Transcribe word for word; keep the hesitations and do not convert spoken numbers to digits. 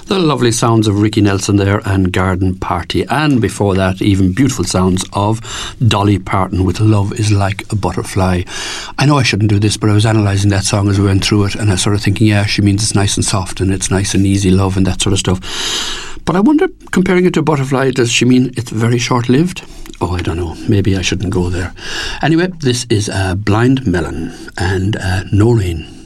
The lovely sounds of Ricky Nelson there and Garden Party, and before that even beautiful sounds of Dolly Parton with Love is Like a Butterfly. I know I shouldn't do this, but I was analysing that song as we went through it, and I was sort of thinking, yeah, she means it's nice and soft and it's nice and easy love and that sort of stuff. But I wonder, comparing it to a butterfly, does she mean it's very short-lived? Oh, I don't know. Maybe I shouldn't go there. Anyway, this is uh, Blind Melon and uh, No Rain.